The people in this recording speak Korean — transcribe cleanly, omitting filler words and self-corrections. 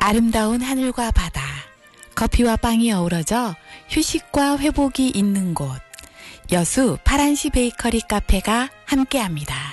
아름다운 하늘과 바다, 커피와 빵이 어우러져 휴식과 회복이 있는 곳, 여수 파란시 베이커리 카페가 함께합니다.